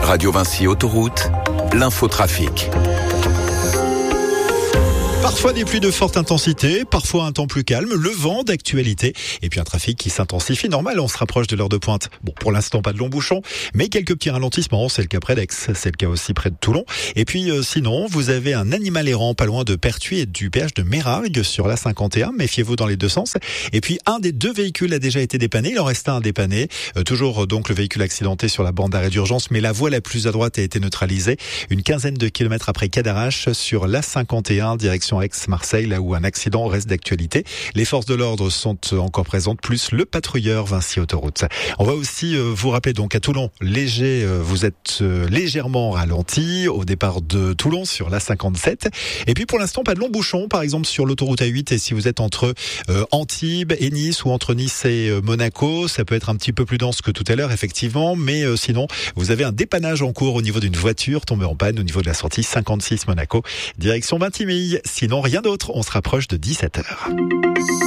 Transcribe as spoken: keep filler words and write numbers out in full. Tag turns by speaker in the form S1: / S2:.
S1: Radio Vinci Autoroute, l'infotrafic.
S2: Parfois des pluies de forte intensité, parfois un temps plus calme, le vent d'actualité et puis un trafic qui s'intensifie. Normal, on se rapproche de l'heure de pointe. Bon, pour l'instant, pas de longs bouchons, mais quelques petits ralentissements. C'est le cas près d'Aix, c'est le cas aussi près de Toulon. Et puis euh, sinon, vous avez un animal errant pas loin de Pertuis et du péage de Mérargues sur l'A cinquante et un. Méfiez-vous dans les deux sens. Et puis un des deux véhicules a déjà été dépanné. Il en reste un à dépanner. Euh, toujours donc le véhicule accidenté sur la bande d'arrêt d'urgence, mais la voie la plus à droite a été neutralisée. Une quinzaine de kilomètres après Cadarache sur l'A cinquante et un, direction Aix-Marseille, là où un accident reste d'actualité. Les forces de l'ordre sont encore présentes, plus le patrouilleur Vinci Autoroute. On va aussi euh, vous rappeler donc à Toulon, léger, euh, vous êtes euh, légèrement ralenti au départ de Toulon sur l'A cinquante-sept. Et puis pour l'instant, pas de longs bouchons, par exemple sur l'autoroute A huit. Et si vous êtes entre euh, Antibes et Nice ou entre Nice et euh, Monaco, ça peut être un petit peu plus dense que tout à l'heure, effectivement. Mais euh, sinon, vous avez un dépannage en cours au niveau d'une voiture tombée en panne au niveau de la sortie cinquante-six Monaco, direction Vintimille. Sinon, rien d'autre, on se rapproche de dix-sept heures.